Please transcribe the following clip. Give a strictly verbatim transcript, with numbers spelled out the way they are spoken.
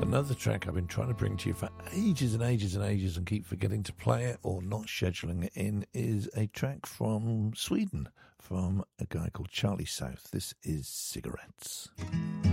another track I've been trying to bring to you for ages and ages and ages and keep forgetting to play it or not scheduling it in is a track from Sweden from a guy called Charlie South. This is Cigarettes.